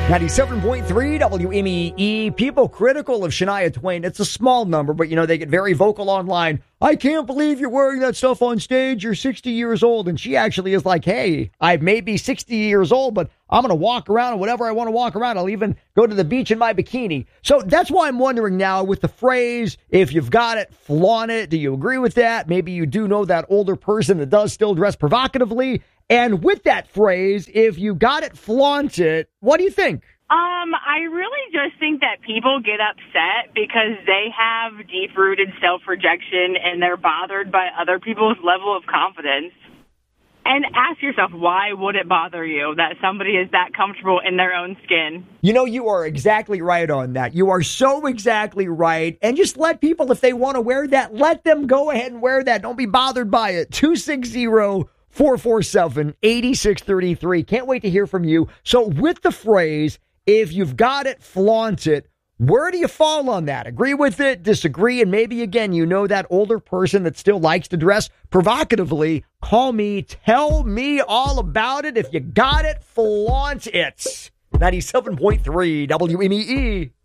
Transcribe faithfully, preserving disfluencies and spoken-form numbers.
ninety-seven point three W M E E. People critical of Shania Twain. It's a small number, but, you know, they get very vocal online. I can't believe you're wearing that stuff on stage. You're sixty years old. And she actually is like, hey, I may be sixty years old, but I'm going to walk around and whatever I want to walk around. I'll even go to the beach in my bikini. So that's why I'm wondering now with the phrase, if you've got it, flaunt it. Do you agree with that? Maybe you do know that older person that does still dress provocatively. And with that phrase, if you got it, flaunt it. What do you think? Um, I really just think that people get upset because they have deep-rooted self-rejection and they're bothered by other people's level of confidence. And ask yourself, why would it bother you that somebody is that comfortable in their own skin? You know, you are exactly right on that. You are so exactly right. And just let people, if they want to wear that, let them go ahead and wear that. Don't be bothered by it. two six zero, four four seven, eight six three three. Can't wait to hear from you. So with the phrase, if you've got it, flaunt it, where do you fall on that? Agree with it, disagree, and maybe, again, you know that older person that still likes to dress provocatively. Call me, tell me all about it. If you got it, flaunt it. ninety-seven point three W M E E.